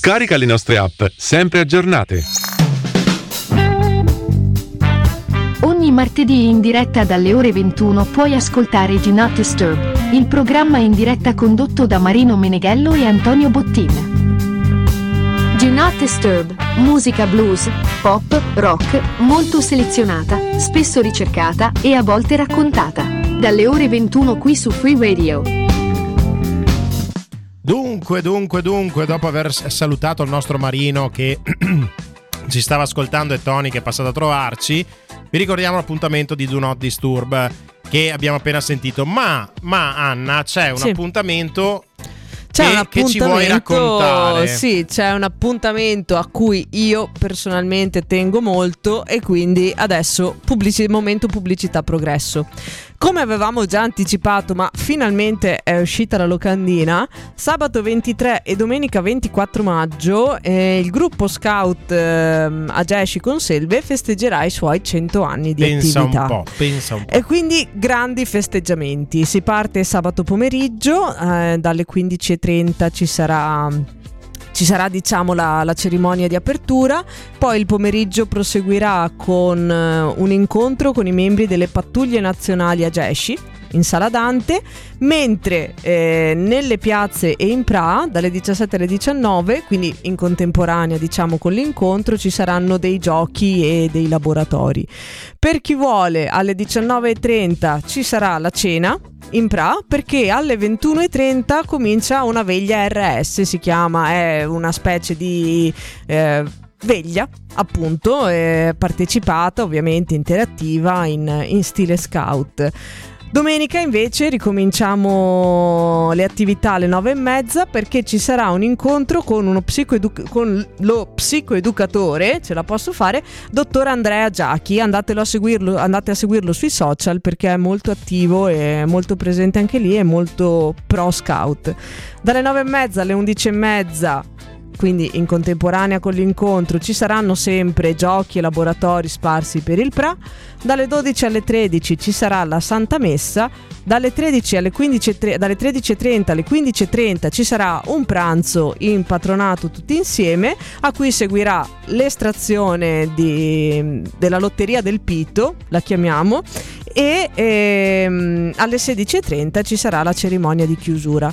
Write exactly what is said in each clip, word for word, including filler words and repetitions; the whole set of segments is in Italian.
Scarica le nostre app, sempre aggiornate. Ogni martedì in diretta dalle ore ventuno puoi ascoltare Do Not Disturb, il programma in diretta condotto da Marino Meneghello e Antonio Bottin. Do Not Disturb, musica blues, pop, rock, molto selezionata, spesso ricercata e a volte raccontata. Dalle ore ventuno qui su Free Radio. Dunque, dunque, dunque, dopo aver salutato il nostro Marino che ci stava ascoltando e Tony che è passato a trovarci, vi ricordiamo l'appuntamento di Do Not Disturb che abbiamo appena sentito. Ma, ma Anna, c'è un sì. appuntamento... C'è che, un appuntamento, che ci vuoi raccontare? Sì, c'è un appuntamento a cui io personalmente tengo molto e quindi adesso pubblici, momento pubblicità progresso. Come avevamo già anticipato, ma finalmente è uscita la locandina, sabato ventitré e domenica ventiquattro maggio eh, il gruppo scout eh, Ageshi Conselve festeggerà i suoi cento anni di pensa attività. Un po', pensa un po'. E quindi grandi festeggiamenti. Si parte sabato pomeriggio, eh, dalle quindici e trenta ci sarà... Ci sarà diciamo la, la cerimonia di apertura, poi il pomeriggio proseguirà con uh, un incontro con i membri delle pattuglie nazionali Ageshi in Sala Dante, mentre eh, nelle piazze e in Pra dalle diciassette alle diciannove, quindi in contemporanea diciamo con l'incontro, ci saranno dei giochi e dei laboratori. Per chi vuole alle diciannove e trenta ci sarà la cena in Pra, perché alle ventuno e trenta comincia una veglia R S, si chiama, è una specie di eh, veglia appunto, eh, partecipata ovviamente interattiva in, in stile scout. Domenica invece ricominciamo le attività alle nove e mezza perché ci sarà un incontro con, uno psicoedu- con lo psicoeducatore, ce la posso fare, dottor Andrea Giachi. Andatelo a seguirlo, andate a seguirlo sui social perché è molto attivo e molto presente anche lì, è molto pro scout. Dalle nove e mezza alle undici e mezza, quindi in contemporanea con l'incontro, ci saranno sempre giochi e laboratori sparsi per il Pra. Dalle dodici alle tredici ci sarà la Santa Messa. Dalle tredici alle quindici e tre, dalle tredici e trenta alle quindici e trenta ci sarà un pranzo in patronato tutti insieme, a cui seguirà l'estrazione di, della lotteria del Pito, la chiamiamo, e ehm, alle sedici e trenta ci sarà la cerimonia di chiusura.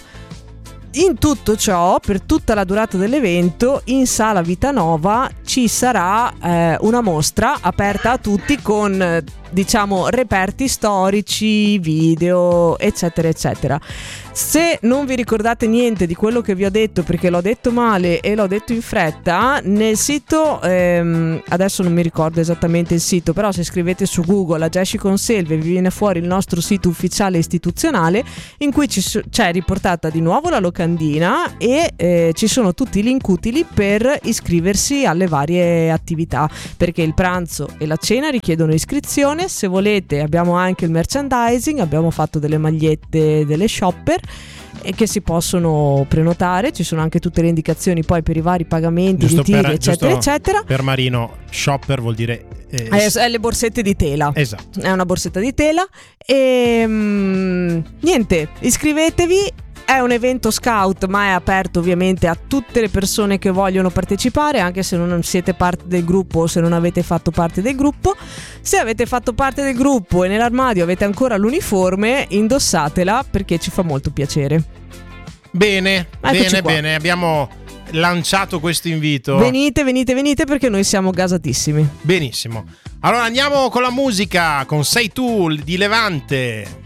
In tutto ciò, per tutta la durata dell'evento, in Sala Vitanova ci sarà eh, una mostra aperta a tutti con, eh, diciamo, reperti storici, video, eccetera, eccetera. Se non vi ricordate niente di quello che vi ho detto, perché l'ho detto male e l'ho detto in fretta, nel sito, ehm, adesso non mi ricordo esattamente il sito, però se scrivete su Google Ageshi Conselve vi viene fuori il nostro sito ufficiale istituzionale in cui ci so- c'è riportata di nuovo la locandina e eh, ci sono tutti i link utili per iscriversi alle varie attività, perché il pranzo e la cena richiedono iscrizione. Se volete abbiamo anche il merchandising, abbiamo fatto delle magliette delle shopper e che si possono prenotare, ci sono anche tutte le indicazioni poi per i vari pagamenti, giusto ritiri, per, eccetera eccetera. Per Marino shopper vuol dire eh, è le borsette di tela, esatto, è una borsetta di tela e mm, niente, iscrivetevi. È un evento scout, ma è aperto ovviamente a tutte le persone che vogliono partecipare, anche se non siete parte del gruppo o se non avete fatto parte del gruppo. Se avete fatto parte del gruppo e nell'armadio avete ancora l'uniforme, indossatela perché ci fa molto piacere. Bene, Eccoci bene, qua. bene, abbiamo lanciato questo invito. Venite, venite, venite perché noi siamo gasatissimi. Benissimo. Allora andiamo con la musica, con Sei tu di Levante.